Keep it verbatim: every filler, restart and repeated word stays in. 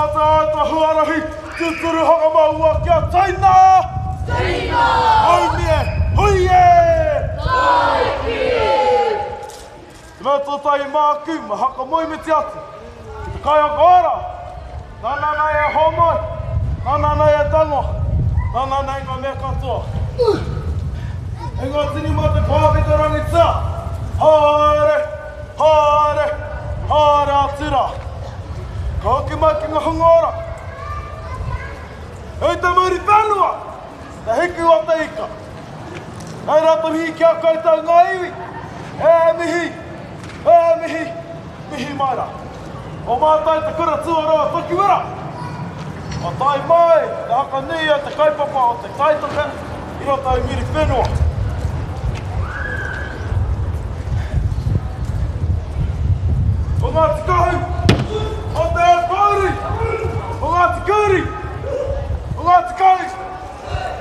te ata huarahi, tuturu haka maua kia taina! Taina! Hoi mie, hoi e! Taiki! Te mea tō tai māku, ma haka moi me te atu. Ki te kai haka ora, nana nei e homoi, nana nei e tango, nana nei ngā mea katoa. E ngā tini mā te pāpita rangi tā, haere, haere, haere atira. Ka hoki mai ki ngā hungora. Hei te muri whanua, te hiku o te ika. Hei rata mihi kia koutou ngā iwi. E mihi, e mihi, mihi maira. O mātai te kura tuaroa toki wera. O tai mai, te haka nui o te kaipapa o te taitoka, i o tau muri whenua.